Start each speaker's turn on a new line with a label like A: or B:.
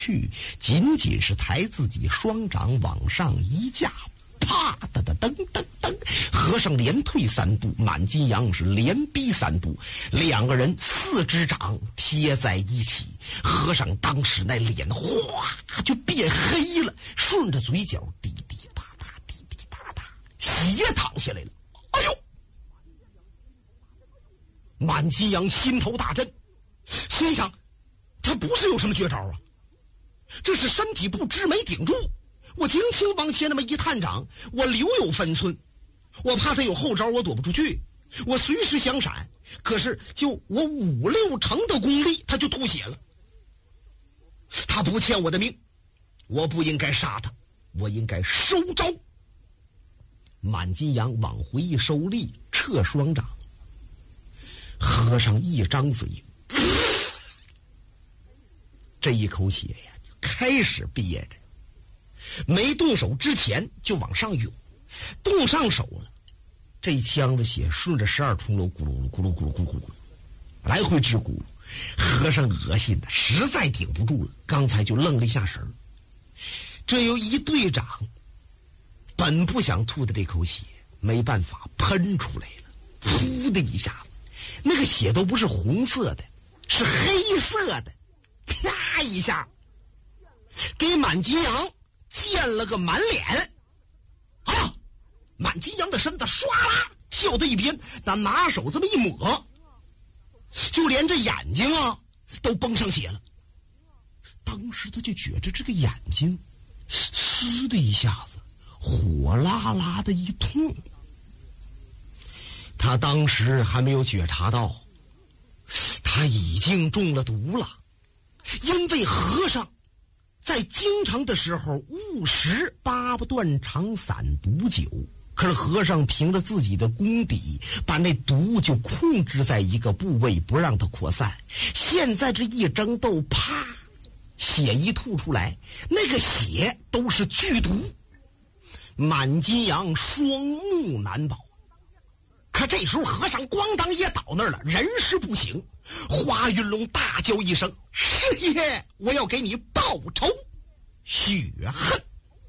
A: 去，仅仅是抬自己双掌往上一架，啪的的噔噔噔，和尚连退3步，满金阳是连逼3步，两个人4只掌贴在一起，和尚当时那脸哗就变黑了，顺着嘴角滴滴答答滴滴答答血淌下来了。哎呦！满金阳心头大震，心想他不是有什么绝招啊，这是身体不支没顶住，我轻轻往前那么一探掌，我留有分寸，我怕他有后招，我躲不出去，我随时想闪，可是就我5、6成的功力，他就吐血了。他不欠我的命，我不应该杀他，我应该收招。满金阳往回一收力，撤双掌，和尚一张嘴，这一口血呀就开始憋着，没动手之前就往上涌，动上手了，这一腔子血顺着12重楼咕噜咕噜咕噜咕噜咕噜来回直咕噜，和尚恶心的实在顶不住了，刚才就愣了一下神儿。这有一对掌，本不想吐的这口血没办法喷出来了，噗的一下子，那个血都不是红色的，是黑色的，啪一下给满金阳溅了个满脸啊！满金阳的身子唰啦跳到一边，拿手这么一抹，就连这眼睛啊都崩上血了。当时他就觉着这个眼睛嘶的一下子火辣辣的一痛，他当时还没有觉察到他已经中了毒了，因为和尚在经常的时候误食8段长散毒酒，可是和尚凭着自己的功底把那毒就控制在一个部位，不让它扩散。现在这一争斗，啪，血一吐出来，那个血都是剧毒，满金阳双目难保。可这时候和尚咣当也倒那儿了，人事不省。花云龙大叫一声：“师爷，我要给你报仇雪恨！”